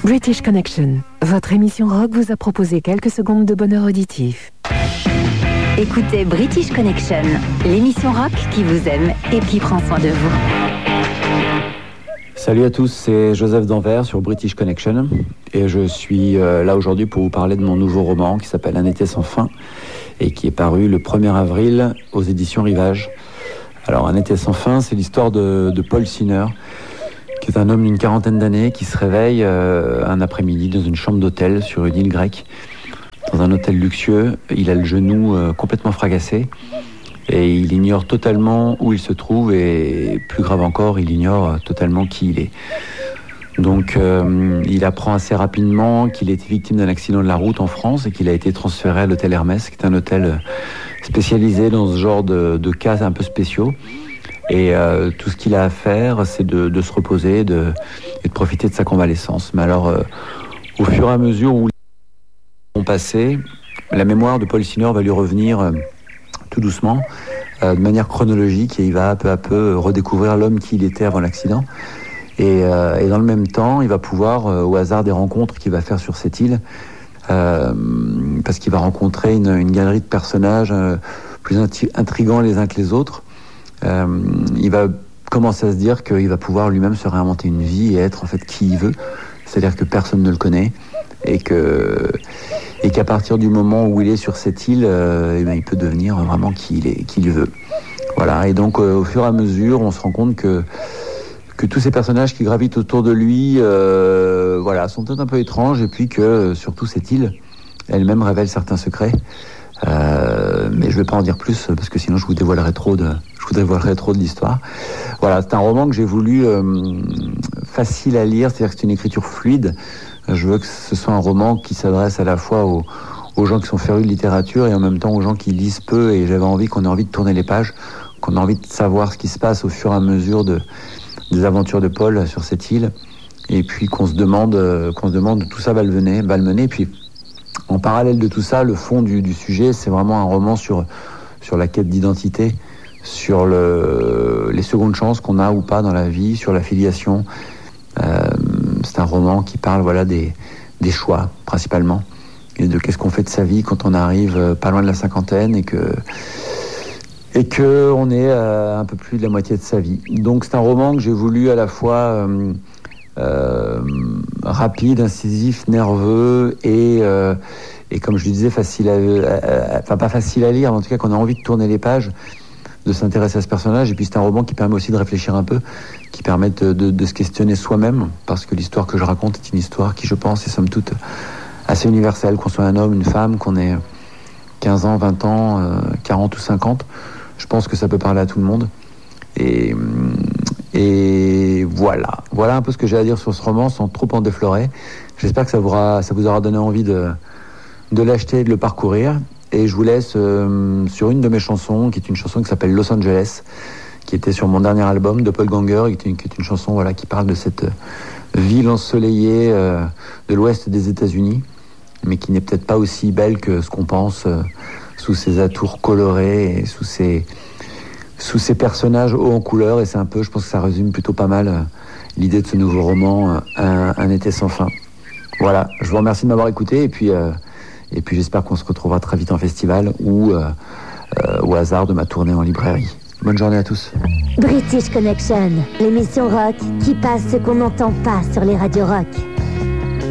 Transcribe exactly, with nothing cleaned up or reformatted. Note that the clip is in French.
British Connection, votre émission rock vous a proposé quelques secondes de bonheur auditif. Écoutez British Connection, l'émission rock qui vous aime et qui prend soin de vous. Salut à tous, c'est Joseph d'Anvers sur British Connection et je suis euh, là aujourd'hui pour vous parler de mon nouveau roman qui s'appelle Un été sans fin et qui est paru le premier avril aux éditions Rivage. Alors Un été sans fin, c'est l'histoire de, de Paul Sinner, qui est un homme d'une quarantaine d'années qui se réveille euh, un après-midi dans une chambre d'hôtel sur une île grecque, dans un hôtel luxueux. Il a le genou euh, complètement fracassé et il ignore totalement où il se trouve et plus grave encore, il ignore totalement qui il est. Donc euh, il apprend assez rapidement qu'il a été victime d'un accident de la route en France et qu'il a été transféré à l'hôtel Hermès, qui est un hôtel spécialisé dans ce genre de, de cas un peu spéciaux. Et euh, tout ce qu'il a à faire, c'est de, de se reposer de, et de profiter de sa convalescence. Mais alors, euh, au fur et à mesure où les années ont passé, la mémoire de Paul Sinner va lui revenir euh, tout doucement, euh, de manière chronologique, et il va peu à peu redécouvrir l'homme qu'il était avant l'accident. Et, euh, et dans le même temps, il va pouvoir, euh, au hasard des rencontres qu'il va faire sur cette île, euh, parce qu'il va rencontrer une, une galerie de personnages euh, plus inti- intrigants les uns que les autres, Euh, il va commencer à se dire qu'il va pouvoir lui-même se réinventer une vie et être en fait qui il veut, c'est-à-dire que personne ne le connaît et que et qu'à partir du moment où il est sur cette île, euh, eh bien, il peut devenir vraiment qui il est, qui il veut. Voilà. Et donc euh, au fur et à mesure, on se rend compte que que tous ces personnages qui gravitent autour de lui, euh, voilà, sont peut-être un peu étranges et puis que surtout cette île elle-même révèle certains secrets. Euh, mais je vais pas en dire plus parce que sinon je vous dévoilerai trop de, je vous dévoilerai trop de l'histoire. Voilà, c'est un roman que j'ai voulu euh, facile à lire, c'est-à-dire que c'est une écriture fluide. Je veux que ce soit un roman qui s'adresse à la fois aux, aux gens qui sont férus de littérature et en même temps aux gens qui lisent peu. Et j'avais envie qu'on ait envie de tourner les pages, qu'on ait envie de savoir ce qui se passe au fur et à mesure de, des aventures de Paul sur cette île. Et puis qu'on se demande, euh, qu'on se demande où tout ça va le mener, va le mener. Et puis en parallèle de tout ça, le fond du, du sujet, c'est vraiment un roman sur, sur la quête d'identité, sur le, les secondes chances qu'on a ou pas dans la vie, sur la filiation. Euh, c'est un roman qui parle voilà, des, des choix, principalement, et de qu'est-ce qu'on fait de sa vie quand on arrive pas loin de la cinquantaine et que et qu'on est euh, un peu plus de la moitié de sa vie. Donc c'est un roman que j'ai voulu à la fois... Euh, Euh, rapide, incisif, nerveux et, euh, et comme je le disais, facile à, à, à, enfin pas facile à lire, mais en tout cas qu'on a envie de tourner les pages, de s'intéresser à ce personnage. Et puis c'est un roman qui permet aussi de réfléchir un peu, qui permet de, de, de se questionner soi-même, parce que l'histoire que je raconte est une histoire qui, je pense, est somme toute assez universelle, qu'on soit un homme, une femme, qu'on ait quinze ans, vingt ans, euh, quarante ou cinquante. Je pense que ça peut parler à tout le monde. Et... Et voilà, voilà un peu ce que j'ai à dire sur ce roman sans trop en déflorer. J'espère que ça vous aura, ça vous aura donné envie de, de l'acheter et de le parcourir. Et je vous laisse euh, sur une de mes chansons, qui est une chanson qui s'appelle Los Angeles, qui était sur mon dernier album, Doppelganger, qui est une, qui est une chanson voilà, qui parle de cette ville ensoleillée euh, de l'ouest des États-Unis, mais qui n'est peut-être pas aussi belle que ce qu'on pense, euh, sous ses atours colorés et sous ses... sous ces personnages hauts en couleur, et c'est un peu, je pense que ça résume plutôt pas mal euh, l'idée de ce nouveau roman, euh, un, un été sans fin. Voilà, je vous remercie de m'avoir écouté, et puis, euh, et puis j'espère qu'on se retrouvera très vite en festival ou euh, euh, au hasard de ma tournée en librairie. Bonne journée à tous. British Connection, l'émission rock qui passe ce qu'on n'entend pas sur les radios rock.